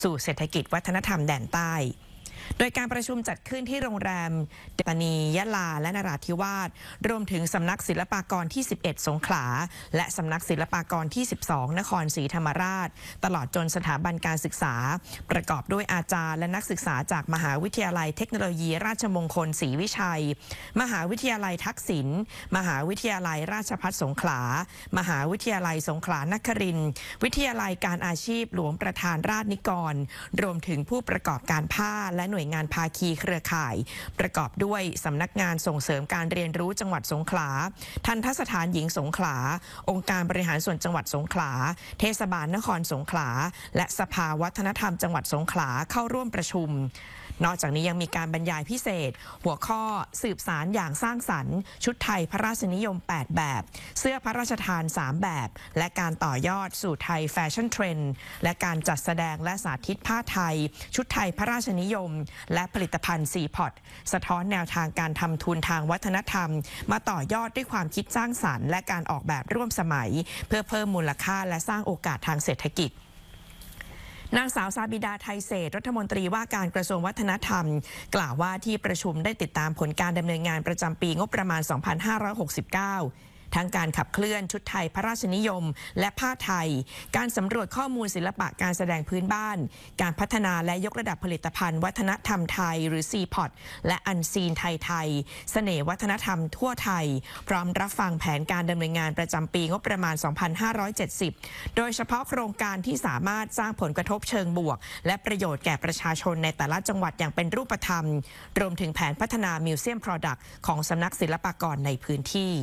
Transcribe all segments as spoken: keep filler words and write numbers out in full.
สู่เศรษฐกิจวัฒนธรรมแดนใต้โดยการประชุมจัดขึ้นที่โรงแรมปัตตานียะลาและนราธิวาสรวมถึงสำนักศิลปากรที่สิบเอ็ดสงขลาและสำนักศิลปากรที่สิบสองนครศรีธรรมราชตลอดจนสถาบันการศึกษาประกอบด้วยอาจารย์และนักศึกษาจากมหาวิทยาลัยเทคโนโลยีราชมงคลศรีวิชัยมหาวิทยาลัยทักษิณมหาวิทยาลัยราชภัฏสงขลามหาวิทยาลัยสงขลานครินทร์วิทยาลัยการอาชีพหลวงประธานราษฎรนิกรรวมถึงผู้ประกอบการผ้าและหน่วยงานภาคีเครือข่ายประกอบด้วยสำนักงานส่งเสริมการเรียนรู้จังหวัดสงขลาทัณฑสถานหญิงสงขลาองค์การบริหารส่วนจังหวัดสงขลาเทศบาลนครสงขลาและสภาวัฒนธรรมจังหวัดสงขลาเข้าร่วมประชุมนอกจากนี้ยังมีการบรรยายพิเศษหัวข้อสืบสารอย่างสร้างสรรค์ชุดไทยพระราชนิยมแปดแบบเสื้อพระราชทานสามแบบและการต่อยอดสู่ไทยแฟชั่นเทรนด์และการจัดแสดงและสาธิตผ้าไทยชุดไทยพระราชนิยมและผลิตภัณฑ์ซีพอตสะท้อนแนวทางการทำทุนทางวัฒนธรรมมาต่อยอดด้วยความคิดสร้างสรรค์และการออกแบบร่วมสมัยเพื่อเพิ่มมูลค่าและสร้างโอกาสทางเศรษฐกิจนางสาวซาบิดาไทยเศรษฐ์รัฐมนตรีว่าการกระทรวงวัฒนธรรมกล่าวว่าที่ประชุมได้ติดตามผลการดำเนินงานประจำปีงบประมาณ สองพันห้าร้อยหกสิบเก้า ทั้งการขับเคลื่อนชุดไทยพระราชนิยมและผ้าไทยการสำรวจข้อมูลศิลปะการแสดงพื้นบ้านการพัฒนาและยกระดับผลิตภัณฑ์วัฒนธรรมไทยหรือ ซี พอต และอันซีนไทยไทยเสน่ห์วัฒนธรรมทั่วไทยพร้อมรับฟังแผนการดำเนินงานประจำปีงบประมาณ สองพันห้าร้อยเจ็ดสิบ โดยเฉพาะโครงการที่สามารถสร้างผลกระทบเชิงบวกและประโยชน์แก่ประชาชนในแต่ละจังหวัดอย่างเป็นรูปธรรมรวมถึงแผนพัฒนามิวเซียม Product ของสำนักศิลปากรในพื้นที่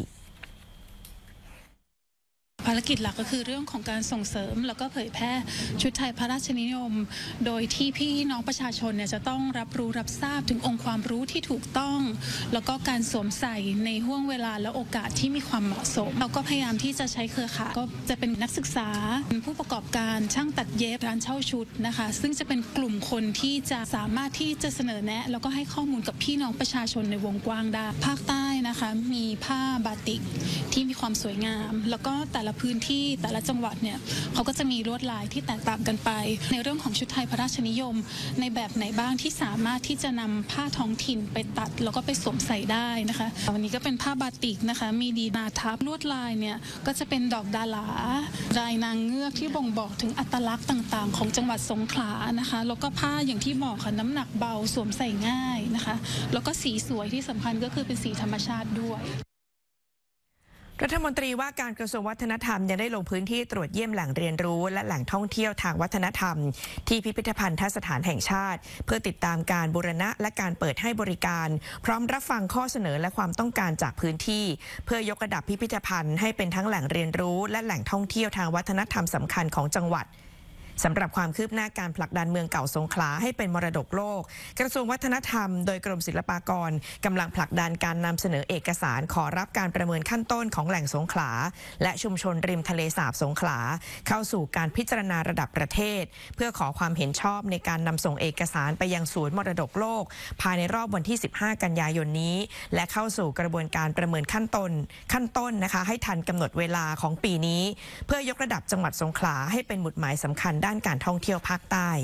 ภารกิจหลักก็คือเรื่องของการส่งเสริมแล้วก็เผยแพร่ชุดไทยพระราชนิยมโดยที่พี่น้องประชาชนเนี่ยจะต้องรับรู้รับทราบถึงองค์ความรู้ที่ถูกต้องแล้วก็การสวมใส่ในห่วงเวลาและโอกาสที่มีความเหมาะสมเราก็พยายามที่จะใช้เครือข่ายก็จะเป็นนักศึกษาผู้ประกอบการช่างตัดเย็บร้านเช่าชุดนะคะซึ่งจะเป็นกลุ่มคนที่จะสามารถที่จะเสนอแนะแล้วก็ให้ข้อมูลกับพี่น้องประชาชนในวงกว้างได้ภาคใต้นะคะมีผ้าบาติกที่มีความสวยงามแล้วก็แต่ละพื้นที่แต่ละจังหวัดเนี่ยเขาก็จะมีลวดลายที่แตกต่างกันไปในเรื่องของชุดไทยพระราชนิยมในแบบไหนบ้างที่สามารถที่จะนำผ้าท้องถิ่นไปตัดแล้วก็ไปสวมใส่ได้นะคะวันนี้ก็เป็นผ้าบาติกนะคะมีดีนาทับลวดลายเนี่ยก็จะเป็นดอกดาราลายนางเงือกที่บ่งบอกถึงอัตลักษณ์ต่างๆของจังหวัดสงขลานะคะแล้วก็ผ้าอย่างที่บอกค่ะน้ำหนักเบาสวมใส่ง่ายนะคะแล้วก็สีสวยที่สำคัญก็คือเป็นสีธรรมชาติด้วยรัฐมนตรีว่าการกระทรวงวัฒนธรรมยังได้ลงพื้นที่ตรวจเยี่ยมแหล่งเรียนรู้และแหล่งท่องเที่ยวทางวัฒนธรรมที่พิพิธภัณฑสถานแห่งชาติเพื่อติดตามการบูรณะและการเปิดให้บริการพร้อมรับฟังข้อเสนอและความต้องการจากพื้นที่เพื่อยกระดับพิพิธภัณฑ์ให้เป็นทั้งแหล่งเรียนรู้และแหล่งท่องเที่ยวทางวัฒนธรรมสำคัญของจังหวัดสำหรับความคืบหน้าการผลักดันเมืองเก่าสงขลาให้เป็นมรดกโลกกระทรวงวัฒนธรรมโดยกรมศิลปากรกำลังผลักดันการนำเสนอเอกสารขอรับการประเมินขั้นต้นของแหล่งสงขลาและชุมชนริมทะเลสาบสงขลาเข้าสู่การพิจารณาระดับประเทศเพื่อขอความเห็นชอบในการนำส่งเอกสารไปยังศูนย์มรดกโลกภายในรอบวันที่สิบห้ากันยายนนี้และเข้าสู่กระบวนการประเมินขั้นต้นขั้นต้นนะคะให้ทันกำหนดเวลาของปีนี้เพื่อยกระดับจังหวัดสงขลาให้เป็นหมุดหมายสำคัญด้านการท่องเที่ยวภาคใต้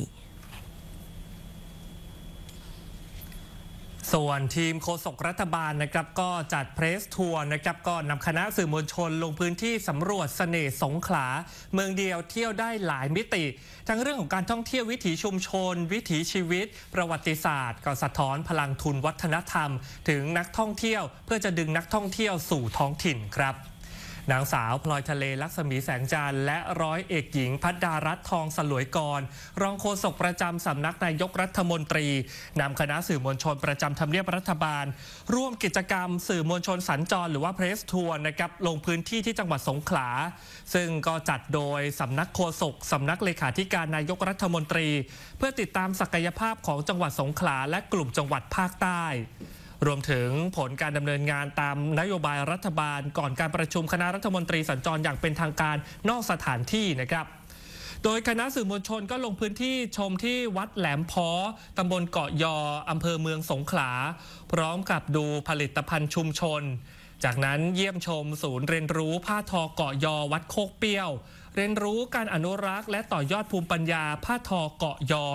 ส่วนทีมโฆษกรัฐบาลนะครับก็จัดเพรสทัวร์นะครับก็นำคณะสื่อมวลชนลงพื้นที่สำรวจเสน่ห์สงขลาเมืองเดียวเที่ยวได้หลายมิติทั้งเรื่องของการท่องเที่ยววิถีชุมชนวิถีชีวิตประวัติศาสตร์ก็สะท้อนพลังทุนวัฒนธรรมถึงนักท่องเที่ยวเพื่อจะดึงนักท่องเที่ยวสู่ท้องถิ่นครับนางสาวพลอยทะเลลักษมีแสงจันทร์และร้อยเอกหญิงพัดดารัตน์ทองสลวยกรรองโฆษกประจำสำนักนายกรัฐมนตรีนำคณะสื่อมวลชนประจำทำเนียบรัฐบาลร่วมกิจกรรมสื่อมวลชนสัญจรหรือว่าเพรสทัวร์นะครับลงพื้นที่ที่จังหวัดสงขลาซึ่งก็จัดโดยสำนักโฆษกสำนักเลขาธิการนายกรัฐมนตรีเพื่อติดตามศักยภาพของจังหวัดสงขลาและกลุ่มจังหวัดภาคใต้รวมถึงผลการดำเนินงานตามนโยบายรัฐบาลก่อนการประชุมคณะรัฐมนตรีสัญจรอย่างเป็นทางการนอกสถานที่นะครับโดยคณะสื่อมวลชนก็ลงพื้นที่ชมที่วัดแหลมพ้อตำบลเกาะยออำเภอเมืองสงขลาพร้อมกับดูผลิตภัณฑ์ชุมชนจากนั้นเยี่ยมชมศูนย์เรียนรู้ผ้าทอเกาะยอวัดโคกเปี้ยวเรียนรู้การอนุรักษ์และต่อยอดภูมิปัญญาผ้าทอเกาะยอ